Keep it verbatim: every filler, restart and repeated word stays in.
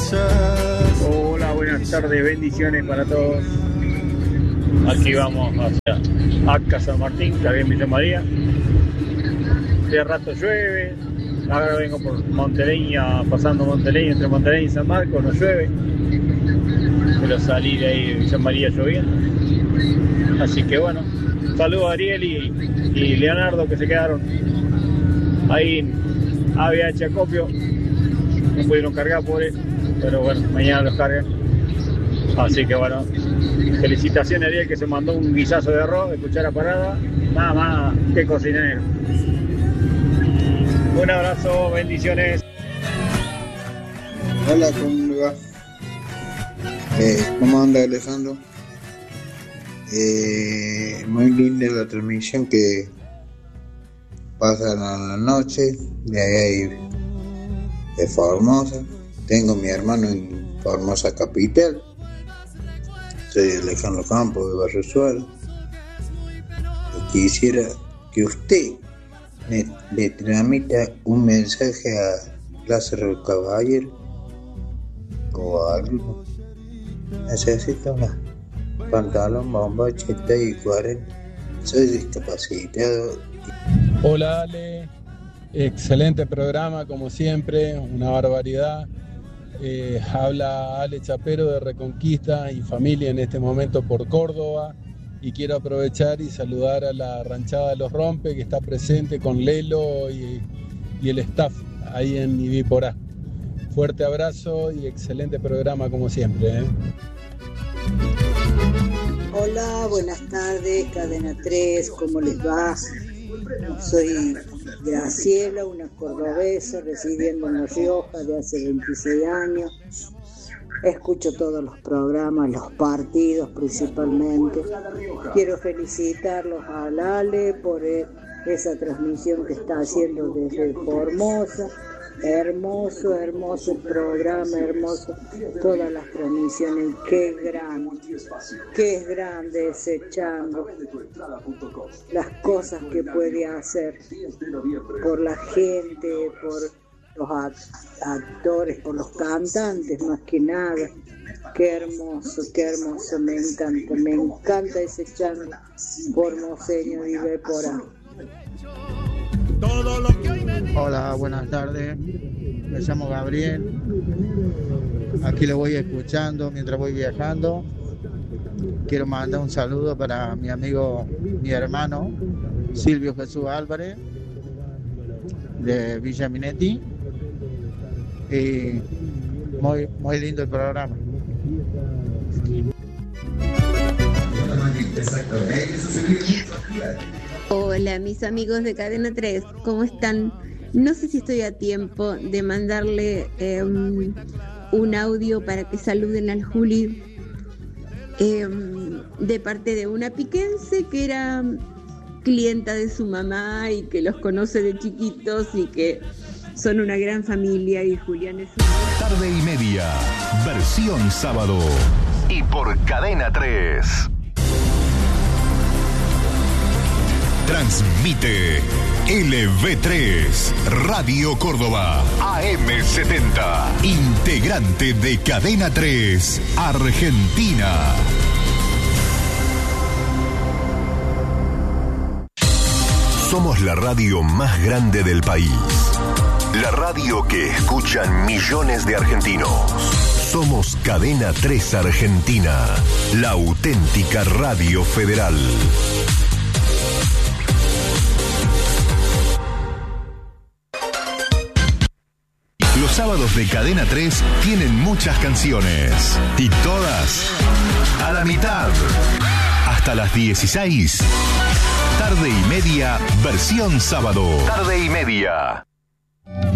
Hola, buenas tardes, bendiciones para todos. Aquí vamos hacia Acá San Martín, que había en Villa María. De rato llueve. Ahora vengo por Monteleña, pasando Monteleña, entre Monteleña y San Marcos, no llueve. Pero salí de ahí de Villa María lloviendo. Así que bueno, saludos a Ariel y, y Leonardo, que se quedaron ahí en A B H Acopio. No pudieron cargar por él, pero bueno, mañana los cargan. Así que bueno, felicitaciones a Ariel, que se mandó un guisazo de arroz de cuchara parada. Nada más, qué cocinero. Un abrazo, bendiciones. Hola, ¿cómo va? Eh, ¿Cómo anda, Alejandro? Eh, muy linda la transmisión que pasa a la noche de ahí de Formosa. Tengo mi hermano en Formosa Capital. Soy Alejandro Campos de Barrezuela. Quisiera que usted me, le tramita un mensaje a Lázaro Caballero o algo. Necesito una pantalón, bomba, cheta y cuarenta. Soy discapacitado. Hola Ale, excelente programa como siempre, una barbaridad. Eh, habla Ale Chapero de Reconquista y familia en este momento por Córdoba, y quiero aprovechar y saludar a la ranchada de Los Rompe, que está presente con Lelo y, y el staff ahí en Ibiporá. Fuerte abrazo y excelente programa como siempre, ¿eh? Hola, buenas tardes, Cadena tres, ¿cómo les va? Soy Graciela, una cordobesa residiendo en La Rioja de hace veintiséis años. Escucho todos los programas, los partidos principalmente. Quiero felicitarlos a Lale por esa transmisión que está haciendo desde Formosa. Hermoso, hermoso programa, hermoso todas las transmisiones. Qué grande, qué grande ese Chango. Las cosas que puede hacer por la gente, por los actores, por los cantantes más que nada. Qué hermoso, qué hermoso, me encanta, me encanta ese Chango formoseño, vive por ahí. Hola, buenas tardes. Me llamo Gabriel. Aquí lo voy escuchando mientras voy viajando. Quiero mandar un saludo para mi amigo, mi hermano Silvio Jesús Álvarez de Villa Minetti. Y muy, muy lindo el programa. Hola, mis amigos de Cadena tres, ¿cómo están? No sé si estoy a tiempo de mandarle eh, un, un audio para que saluden al Juli eh, de parte de una piquense que era clienta de su mamá y que los conoce de chiquitos y que son una gran familia, y Julián es un... Tarde y media, versión sábado. Y por Cadena tres. Transmite L V tres, Radio Córdoba, A M setenta, integrante de Cadena tres, Argentina. Somos la radio más grande del país. La radio que escuchan millones de argentinos. Somos Cadena tres Argentina, la auténtica radio federal. Los sábados de Cadena tres tienen muchas canciones. Y todas a la mitad. Hasta las dieciséis. Tarde y media, versión sábado. Tarde y media.